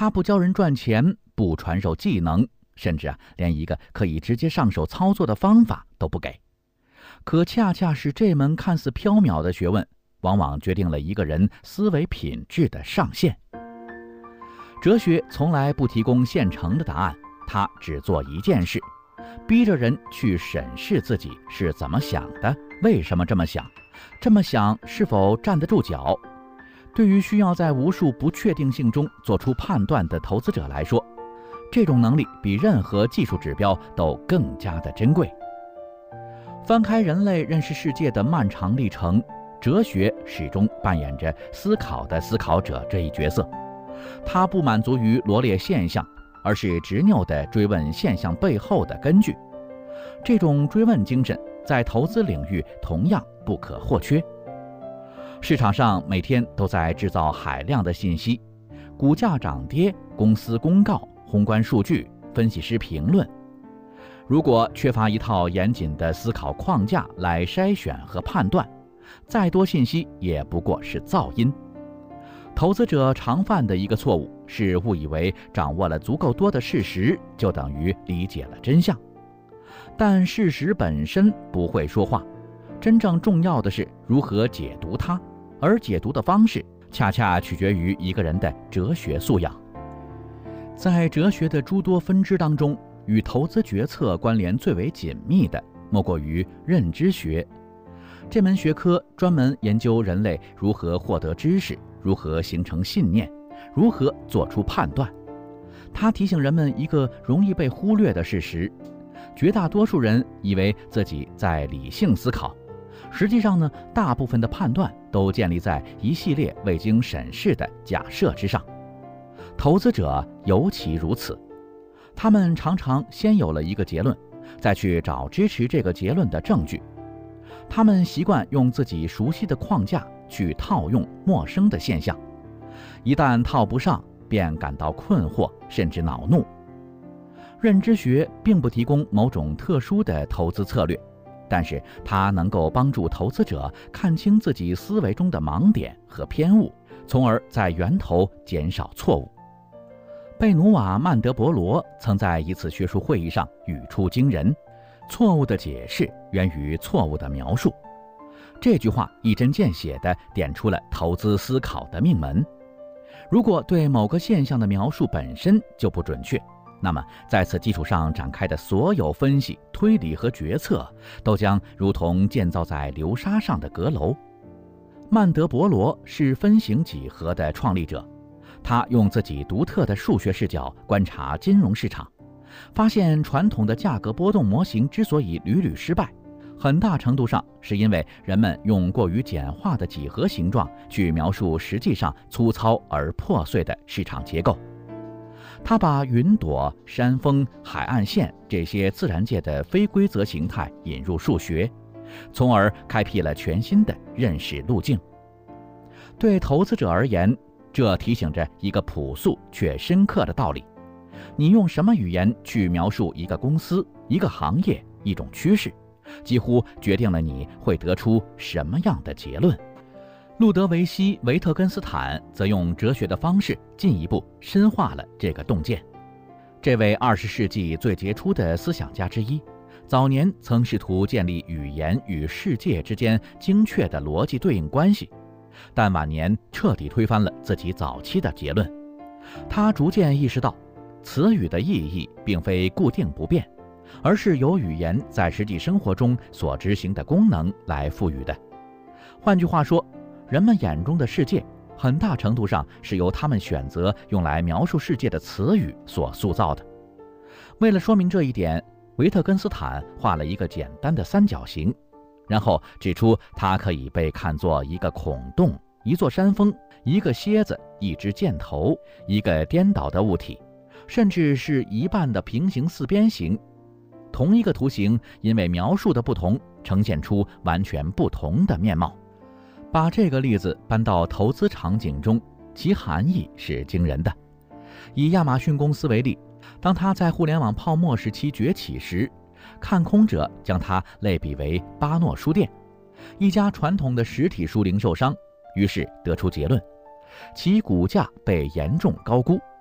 他不教人赚钱，不传授技能，甚至连一个可以直接上手操作的方法都不给。可恰恰是这门看似缥缈的学问，往往决定了一个人思维品质的上限。哲学从来不提供现成的答案，它只做一件事，逼着人去审视自己是怎么想的，为什么这么想，这么想是否站得住脚。对于需要在无数不确定性中做出判断的投资者来说，这种能力比任何技术指标都更加的珍贵。翻开人类认识世界的漫长历程，哲学始终扮演着思考的思考者这一角色。它不满足于罗列现象，而是执拗地追问现象背后的根据。这种追问精神在投资领域同样不可或缺。市场上每天都在制造海量的信息，股价涨跌、公司公告、宏观数据、分析师评论。如果缺乏一套严谨的思考框架来筛选和判断，再多信息也不过是噪音。投资者常犯的一个错误是误以为掌握了足够多的事实就等于理解了真相，但事实本身不会说话，真正重要的是如何解读它，而解读的方式恰恰取决于一个人的哲学素养。在哲学的诸多分支当中，与投资决策关联最为紧密的莫过于认知学。这门学科专门研究人类如何获得知识，如何形成信念，如何做出判断。它提醒人们一个容易被忽略的事实：绝大多数人以为自己在理性思考，实际上呢，大部分的判断都建立在一系列未经审视的假设之上。投资者尤其如此，他们常常先有了一个结论，再去找支持这个结论的证据。他们习惯用自己熟悉的框架去套用陌生的现象，一旦套不上，便感到困惑，甚至恼怒。认知学并不提供某种特殊的投资策略，但是它能够帮助投资者看清自己思维中的盲点和偏误，从而在源头减少错误。贝努瓦·曼德伯罗曾在一次学术会议上语出惊人：错误的解释源于错误的描述。这句话一针见血地点出了投资思考的命门。如果对某个现象的描述本身就不准确，那么在此基础上展开的所有分析、推理和决策都将如同建造在流沙上的阁楼。曼德伯罗是分形几何的创立者，他用自己独特的数学视角观察金融市场，发现传统的价格波动模型之所以屡屡失败，很大程度上是因为人们用过于简化的几何形状去描述实际上粗糙而破碎的市场结构。他把云朵、山峰、海岸线这些自然界的非规则形态引入数学，从而开辟了全新的认识路径。对投资者而言，这提醒着一个朴素却深刻的道理：你用什么语言去描述一个公司、一个行业、一种趋势，几乎决定了你会得出什么样的结论。路德维希·维特根斯坦则用哲学的方式进一步深化了这个洞见。这位20世纪最杰出的思想家之一，早年曾试图建立语言与世界之间精确的逻辑对应关系，但晚年彻底推翻了自己早期的结论。他逐渐意识到，词语的意义并非固定不变，而是由语言在实际生活中所执行的功能来赋予的。换句话说，人们眼中的世界很大程度上是由他们选择用来描述世界的词语所塑造的。为了说明这一点，维特根斯坦画了一个简单的三角形，然后指出它可以被看作一个孔洞、一座山峰、一个蝎子、一支箭头、一个颠倒的物体，甚至是一半的平行四边形。同一个图形因为描述的不同，呈现出完全不同的面貌。把这个例子搬到投资场景中，其含义是惊人的。以亚马逊公司为例，当它在互联网泡沫时期崛起时，看空者将它类比为巴诺书店，一家传统的实体书零售商，于是得出结论：其股价被严重高估，